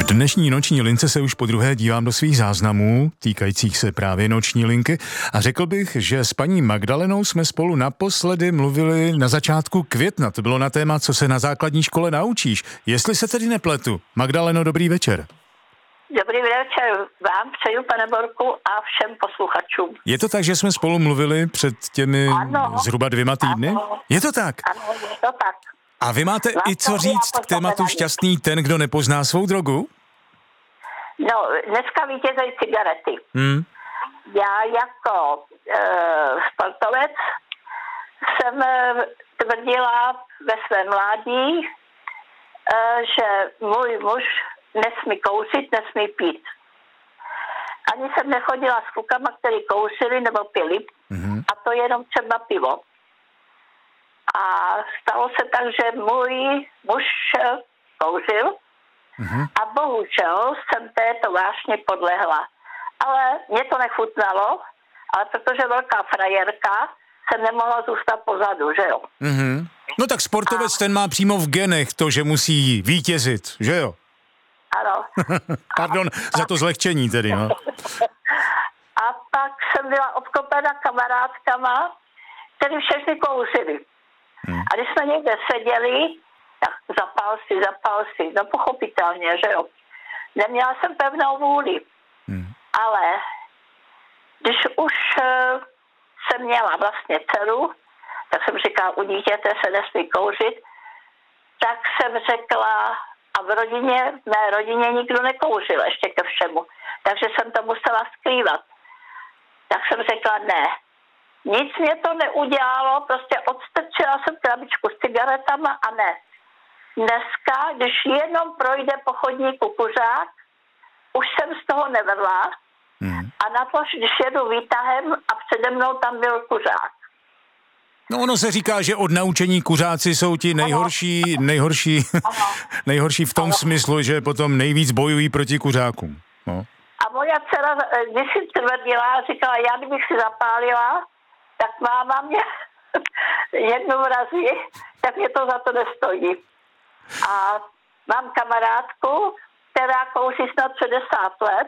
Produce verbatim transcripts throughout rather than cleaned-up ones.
dnešní noční lince se už podruhé dívám do svých záznamů, týkajících se právě noční linky, a řekl bych, že s paní Magdalenou jsme spolu naposledy mluvili na začátku května. To bylo na téma, co se na základní škole naučíš. Jestli se tedy nepletu. Magdaleno, dobrý večer. Dobrý večer vám přeju, pane Borku, a všem posluchačům. Je to tak, že jsme spolu mluvili před těmi ano, zhruba dvěma týdny? Ano. Je to tak? Ano, je to tak. A vy máte Vám i co říct k tématu šťastný ten, kdo nepozná svou drogu? No, dneska vítězej cigarety. Hmm. Já jako e, sportovec jsem e, tvrdila ve svém mládí, e, že můj muž nesmí kouřit, nesmí pít. Ani jsem nechodila s klukama, který kouřili nebo pili, mm-hmm. a to jenom třeba pivo. A stalo se tak, že můj muž kouřil, mm-hmm. a bohužel jsem této vášně podlehla. Ale mě to nechutnalo, ale protože velká frajerka jsem nemohla zůstat pozadu, že jo. Mm-hmm. No tak sportovec a... ten má přímo v genech to, že musí vítězit, že jo? Ano. Pardon a za to zlehčení tedy, no. A pak jsem byla obklopena kamarádkama, který všechny kouřili. Hmm. A když jsme někde seděli, tak zapal si, zapal si, no pochopitelně, že jo. Neměla jsem pevnou vůli. Hmm. Ale když už uh, jsem měla vlastně dceru, tak jsem říkala, u dítěte se nesmí kouřit, tak jsem řekla, a v rodině, v mé rodině nikdo nekouřil ještě ke všemu. Takže jsem to musela skrývat. Tak jsem řekla ne. Nic mě to neudělalo, prostě odstrčila jsem krabičku s cigaretama a ne. Dneska, když jenom projde po chodníku kuřák, už jsem z toho nevedla, hmm. a na to, když jedu výtahem a přede mnou tam byl kuřák. No ono se říká, že od naučení kuřáci jsou ti nejhorší, nejhorší, nejhorší v tom ano. smyslu, že potom nejvíc bojují proti kuřákům. No. A moja dcera, když si tvrdila, říkala, já kdybych si zapálila, tak máma mě jednou razí, tak mě to za to nestojí. A mám kamarádku, která kouří snad šedesát let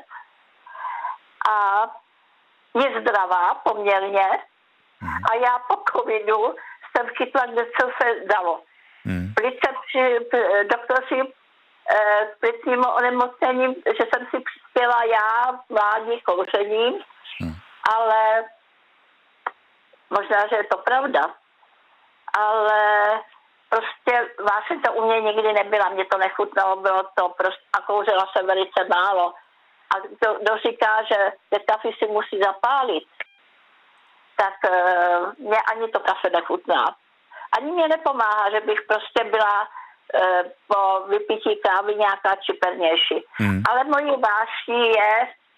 a je zdravá poměrně. A já po covidu jsem chytla, kde co se dalo. Hmm. Plice při, doktor si e, plicním onemocněním, že jsem si přispěla já mládí kouřením, hmm. ale možná, že je to pravda. Ale prostě vášeň to u mě nikdy nebyla, mě to nechutnalo, bylo to prostě, a kouřila jsem velice málo. A kdo, kdo říká, že kafe si musí zapálit, tak uh, mě ani to kafe nechutná. Ani mě nepomáhá, že bych prostě byla uh, po vypití kávy nějaká čipernější. Hmm. Ale mojí vášní je,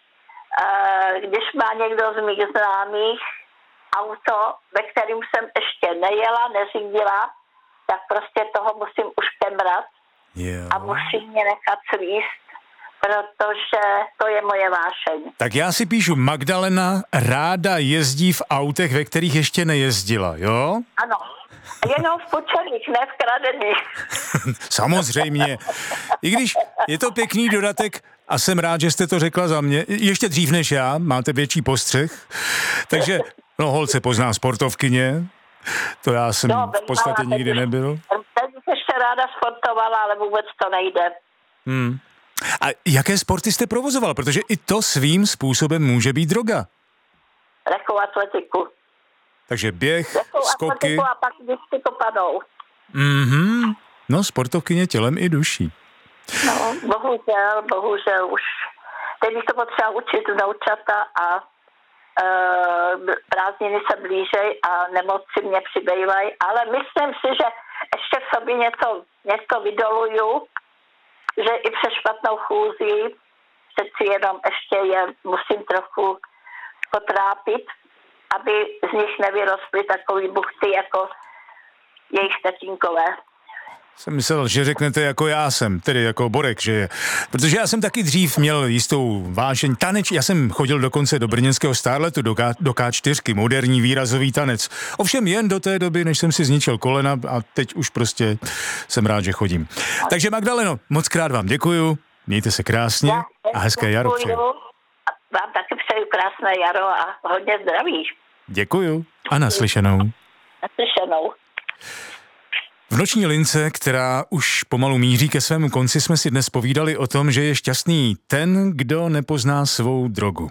uh, když má někdo z mých známých auto, ve kterým jsem ještě nejela, neřídila, tak prostě toho musím už kemrat yeah. a musím mě nechat svíst, protože to je moje vášeň. Tak já si píšu, Magdalena ráda jezdí v autech, ve kterých ještě nejezdila, jo? Ano, jenom v půjčených, ne v kradených. Samozřejmě. I když je to pěkný dodatek a jsem rád, že jste to řekla za mě, ještě dřív než já, máte větší postřeh, takže no holce pozná sportovkyně, to já jsem no, v podstatě nikdy nebyl. Teď bych ještě ráda sportovala, ale vůbec to nejde. Hmm. A jaké sporty jste provozoval? Protože i to svým způsobem může být droga. Lehkou atletiku. Takže běh, Lehkou skoky. A pak vždycky kopanou. Mhm. No, sportovkyně tělem i duší. No, bohužel, bohužel už. Teď bych to potřeba učit vnoučata a e, prázdniny se blížej a nemoci mě přibývají, ale myslím si, že ještě v sobě něco, něco vydoluju, že i přes špatnou chůzí přeci jenom ještě je musím trochu potrápit, aby z nich nevyrostly takový buchty jako jejich tatínkové. Jsem myslel, že řeknete jako já jsem, tedy jako Borek, že je. Protože já jsem taky dřív měl jistou vášeň taneč, já jsem chodil dokonce do brněnského Starletu, do, K, do ká čtyřky, moderní výrazový tanec. Ovšem jen do té doby, než jsem si zničil kolena a teď už prostě jsem rád, že chodím. Takže Magdaleno, moc krát vám děkuju. Mějte se krásně a hezké jaro přeju. Vám taky přeju krásné jaro a hodně zdraví. Děkuju a naslyšenou. Naslyšenou. V noční lince, která už pomalu míří ke svému konci, jsme si dnes povídali o tom, že je šťastný ten, kdo nepozná svou drogu.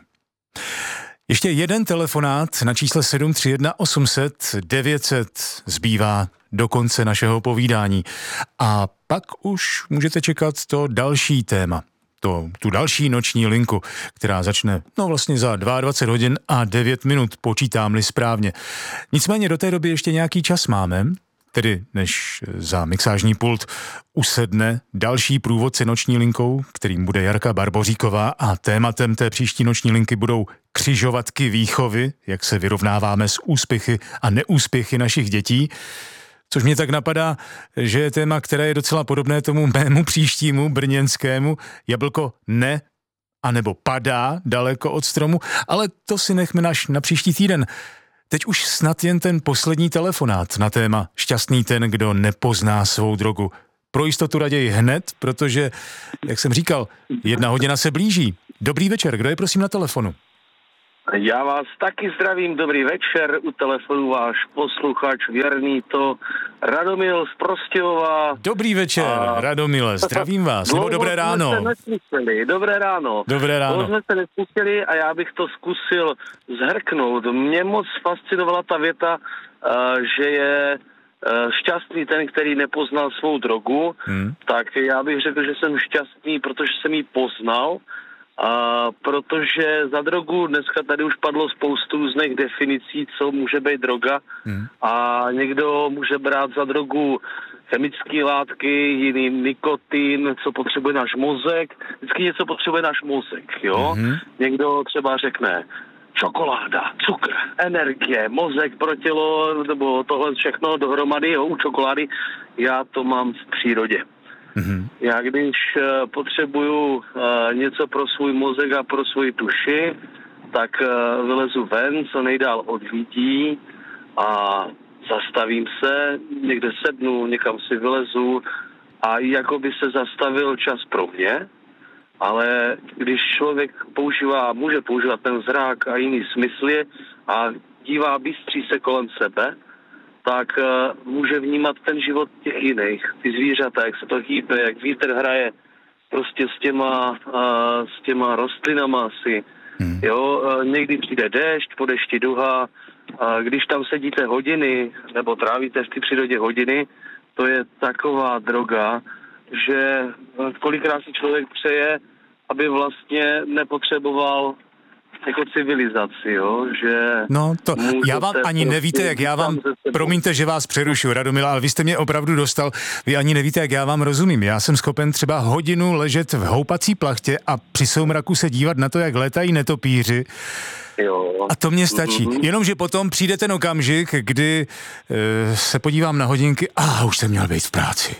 Ještě jeden telefonát na čísle sedm tři jedna osm set devět set zbývá do konce našeho povídání. A pak už můžete čekat to další téma. To, tu další noční linku, která začne no vlastně za dvacet dva hodin a devět minut, počítám-li správně. Nicméně do té doby ještě nějaký čas máme, tedy než za mixážní pult usedne další průvodce noční linkou, kterým bude Jarka Barboříková a tématem té příští noční linky budou křižovatky výchovy, jak se vyrovnáváme s úspěchy a neúspěchy našich dětí. Což mě tak napadá, že je téma, které je docela podobné tomu mému příštímu brněnskému. Jablko ne, anebo padá daleko od stromu, ale to si nechme naš na příští týden. Teď už snad jen ten poslední telefonát na téma šťastný ten, kdo nepozná svou drogu. Pro jistotu raději hned, protože, jak jsem říkal, jedna hodina se blíží. Dobrý večer, kdo je prosím na telefonu? Já vás taky zdravím, dobrý večer, u telefonu váš posluchač věrný to Radomil z Prostějova. Dobrý večer, a... Radomile, zdravím vás, nebo dobré ráno. Jsme se neslyšeli, dobré ráno. Dobré ráno. Dlouho jsme se neslyšeli a já bych to zkusil zhrknout. Mě moc fascinovala ta věta, že je šťastný ten, který nepoznal svou drogu, hmm. tak já bych řekl, že jsem šťastný, protože jsem ji poznal. A protože za drogu dneska tady už padlo spoustu různých definicí, co může být droga. Hmm. A někdo může brát za drogu chemické látky, jiný nikotin, co potřebuje náš mozek. Vždycky něco potřebuje náš mozek, jo. Hmm. Někdo třeba řekne čokoláda, cukr, energie, mozek pro tělo, nebo tohle všechno dohromady, jo, u čokolády. Já to mám v přírodě. Mm-hmm. Já když uh, potřebuju uh, něco pro svůj mozek a pro svoji duši, tak uh, vylezu ven, co nejdál od lidí a zastavím se, někde sednu, někam si vylezu a jako by se zastavil čas pro mě, ale když člověk používá, může používat ten zrak a jiný smysly a dívá, bystří se kolem sebe, tak uh, může vnímat ten život těch jiných, ty zvířata, jak se to hýbe, jak vítr hraje prostě s těma, uh, s těma rostlinama asi. Hmm. Jo, uh, někdy přijde déšť, po dešti duha, uh, když tam sedíte hodiny, nebo trávíte v té přírodě hodiny, to je taková droga, že uh, kolikrát si člověk přeje, aby vlastně nepotřeboval jako civilizaci, jo, že... No to, já vám ani prostě nevíte, jak já vám, promiňte, že vás přerušu, Radomila, ale vy jste mě opravdu dostal, vy ani nevíte, jak já vám rozumím. Já jsem schopen třeba hodinu ležet v houpací plachtě a při soumraku se dívat na to, jak létají netopíři. Jo. A to mě stačí. Mm-hmm. Jenomže potom přijde ten okamžik, kdy e, se podívám na hodinky a už jsem měl být v práci.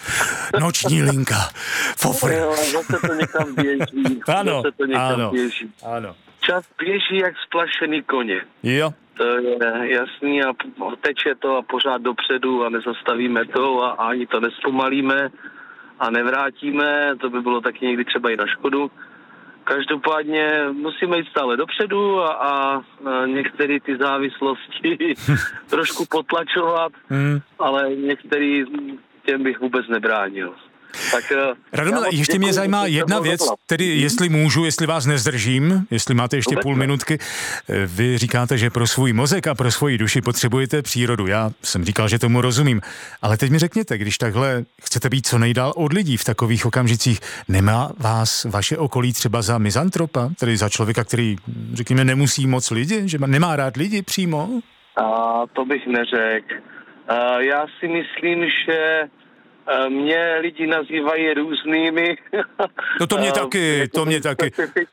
Noční linka. Fofr. Jo, zase to někam běží. Ano, zase to někam ano, běží. ano. Čas běží jak splašený koně. Jo. To je jasný a teče to a pořád dopředu a nezastavíme to a, a ani to nespomalíme a nevrátíme. To by bylo taky někdy třeba i na škodu. Každopádně musíme jít stále dopředu a, a, a některé ty závislosti trošku potlačovat, hmm. ale některý těm bych vůbec nebránil. Tak, Radomile, ještě mě zajímá jedna věc, tedy jestli můžu, jestli vás nezdržím, jestli máte ještě půl minutky. Vy říkáte, že pro svůj mozek a pro svoji duši potřebujete přírodu. Já jsem říkal, že tomu rozumím. Ale teď mi řekněte, když takhle chcete být co nejdál od lidí v takových okamžicích, nemá vás vaše okolí třeba za mizantropa, tedy za člověka, který, řekněme, nemusí moc lidi, že nemá rád lidi přímo? A to bych neřekl. Já si myslím, že mě lidi nazývají různými. No to mě taky, to mě taky.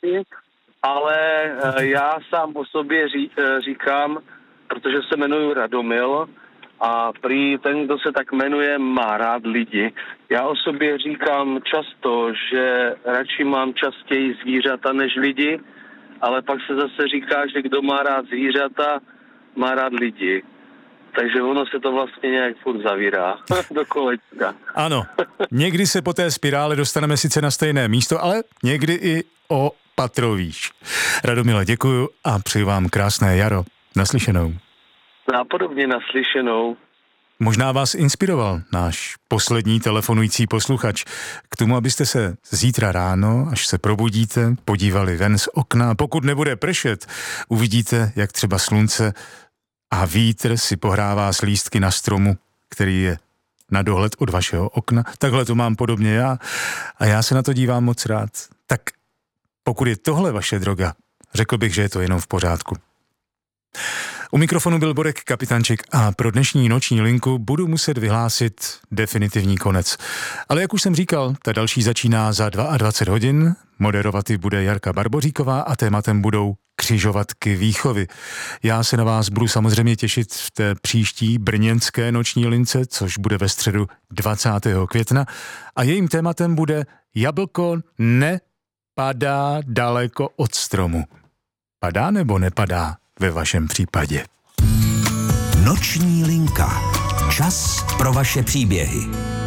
Ale já sám o sobě ří, říkám, protože se jmenuji Radomil a prý ten, kdo se tak jmenuje, má rád lidi. Já o sobě říkám často, že radši mám častěji zvířata než lidi, ale pak se zase říká, že kdo má rád zvířata, má rád lidi. takže ono se to vlastně nějak furt zavírá do kolečka. Ano, někdy se po té spirále dostaneme sice na stejné místo, ale někdy i o patro výš. Radomile, děkuju a přeji vám krásné jaro. Naslyšenou. A podobně naslyšenou. Možná vás inspiroval náš poslední telefonující posluchač k tomu, abyste se zítra ráno, až se probudíte, podívali ven z okna. Pokud nebude pršet, uvidíte, jak třeba slunce a vítr si pohrává s lístky na stromu, který je na dohled od vašeho okna. Takhle to mám podobně já a já se na to dívám moc rád. Tak pokud je tohle vaše droga, řekl bych, že je to jenom v pořádku. U mikrofonu byl Borek Kapitanček a pro dnešní noční linku budu muset vyhlásit definitivní konec. Ale jak už jsem říkal, ta další začíná za dvacet dva hodin, moderovat ji bude Jarka Barboříková a tématem budou křižovatky výchovy. Já se na vás budu samozřejmě těšit v té příští brněnské noční lince, což bude ve středu dvacátého května a jejím tématem bude jablko nepadá daleko od stromu. Padá nebo nepadá ve vašem případě? Noční linka. Čas pro vaše příběhy.